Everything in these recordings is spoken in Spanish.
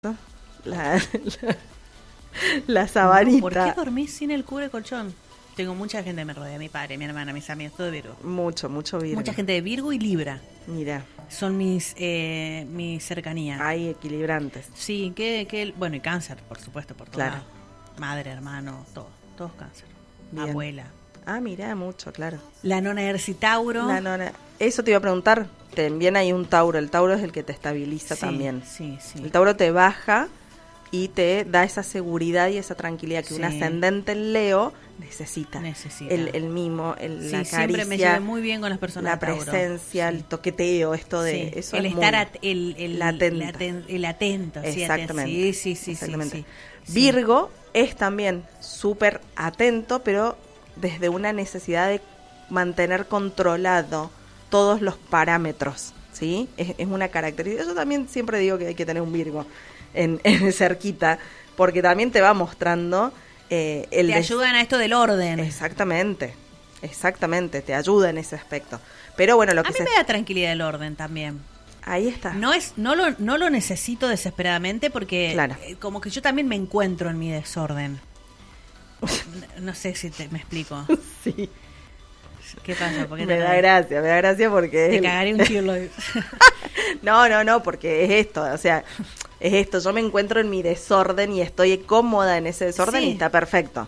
La, la sabanita. ¿Por qué dormís sin el cubre colchón? Tengo mucha gente que me rodea, mi padre, mi hermana, mis amigos, todo de Virgo. Mucho Virgo. Mucha gente de Virgo y Libra. Mira. Son mis cercanías. Hay equilibrantes. Sí, bueno, y cáncer, por supuesto, por todo. Claro. Lado. Madre, hermano, todos cáncer. Bien. Abuela. Mira, mucho, claro. La nona Erci Tauro. La nona. Eso te iba a preguntar. También hay un Tauro. El Tauro es el que te estabiliza también. Sí. El Tauro te baja y te da esa seguridad y esa tranquilidad que un ascendente en Leo necesita. El mimo, la caricia. Siempre me llevé muy bien con las personas la presencia, el toqueteo, esto de... Eso el es estar el atento. Exactamente. Sí. Exactamente. Virgo es también súper atento, pero desde una necesidad de mantener controlado todos los parámetros, ¿sí? Es una característica. Yo también siempre digo que hay que tener un Virgo en cerquita, porque también te va mostrando... te ayudan a esto del orden. Exactamente, te ayuda en ese aspecto. Pero bueno, lo que a mí me da tranquilidad el orden también. Ahí está. No lo necesito desesperadamente porque claro. Como que yo también me encuentro en mi desorden. No sé si me explico. Sí. ¿Qué pasa? ¿Por qué me da gracia porque... Te cagaré un chilo. No, porque es esto, o sea, yo me encuentro en mi desorden y estoy cómoda en ese desorden y está perfecto.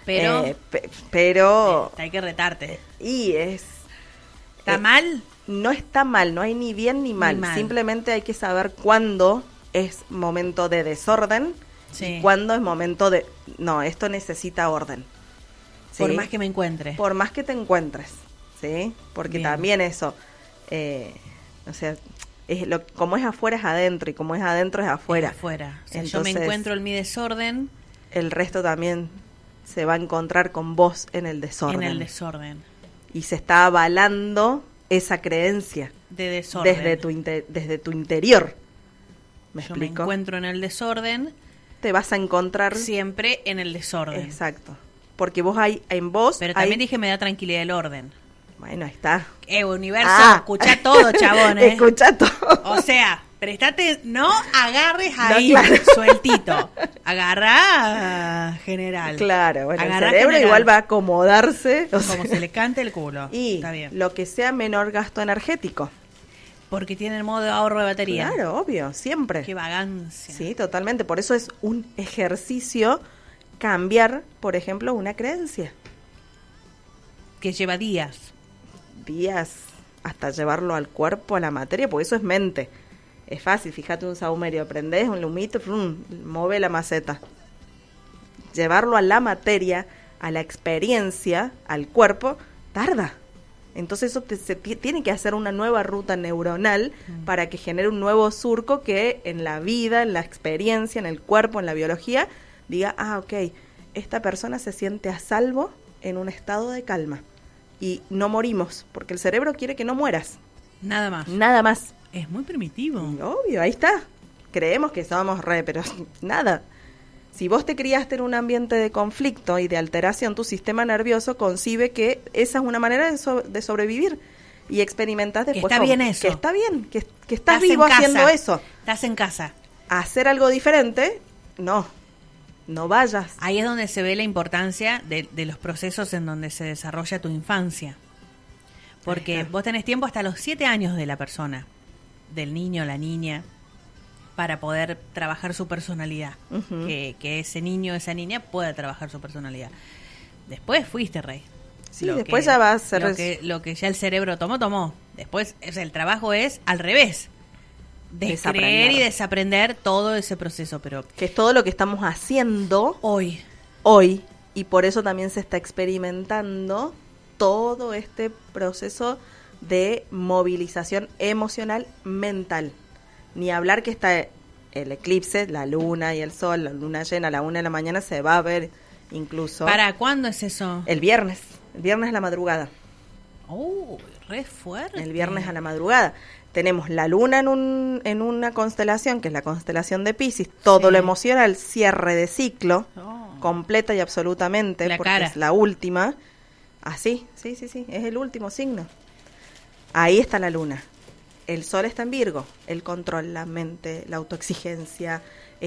Pero hay que retarte. Y ¿Está mal? No está mal, no hay ni bien ni mal. Simplemente hay que saber cuándo es momento de desorden y cuándo es momento de... No, esto necesita orden. ¿Sí? Por más que me encuentre. Por más que te encuentres, ¿sí? Porque también eso, o sea, como es afuera es adentro y como es adentro es afuera. O sea, yo me encuentro en mi desorden. El resto también se va a encontrar con vos en el desorden. Y se está avalando esa creencia de desorden desde tu interior. ¿Me explico? Me encuentro en el desorden. Te vas a encontrar siempre en el desorden. Exacto. Porque vos en vos... Pero también dije me da tranquilidad el orden. Bueno, ahí está. Universo, escuchá todo, chabón, Escuchá todo. O sea, prestate, no agarres ahí sueltito. Agarrá general. Claro, bueno, el cerebro general. Igual va a acomodarse. Como se le cante el culo. Y está bien. Lo que sea menor gasto energético. Porque tiene el modo de ahorro de batería. Claro, obvio, siempre. Qué vagancia. Sí, totalmente. Por eso es un ejercicio cambiar, por ejemplo, una creencia. Que lleva días. Hasta llevarlo al cuerpo, a la materia, porque eso es mente. Es fácil, fíjate un saumerio, prendés un lumito, mueve la maceta. Llevarlo a la materia, a la experiencia, al cuerpo, tarda. Entonces eso se tiene que hacer una nueva ruta neuronal para que genere un nuevo surco que en la vida, en la experiencia, en el cuerpo, en la biología, diga, ok, esta persona se siente a salvo en un estado de calma. Y no morimos, porque el cerebro quiere que no mueras. Nada más. Es muy primitivo. Y obvio, ahí está. Creemos que somos pero nada. Si vos te criaste en un ambiente de conflicto y de alteración, tu sistema nervioso concibe que esa es una manera de sobrevivir. Y experimentás después... Que está bien eso. Que está bien, que estás vivo haciendo eso. Estás en casa. Hacer algo diferente, no vayas. Ahí es donde se ve la importancia de los procesos en donde se desarrolla tu infancia. Porque vos tenés tiempo hasta los 7 años de la persona, del niño o la niña, para poder trabajar su personalidad. Que ese niño o esa niña pueda trabajar su personalidad. Después fuiste rey. Sí, después ya va a ser... Lo que ya el cerebro tomó. Después, el trabajo es al revés. Descreer y desaprender todo ese proceso, pero que es todo lo que estamos haciendo hoy, y por eso también se está experimentando todo este proceso de movilización emocional mental. Ni hablar que está el eclipse, la luna y el sol, la luna llena a la 1 de la mañana se va a ver incluso. ¿Para cuándo es eso? El viernes a la madrugada. Re fuerte. El viernes a la madrugada. Tenemos la luna en una constelación, que es la constelación de Piscis, todo lo emocional, cierre de ciclo, completa y absolutamente, porque es la última. Sí, es el último signo. Ahí está la luna. el sol está en Virgo, el control, la mente, la autoexigencia,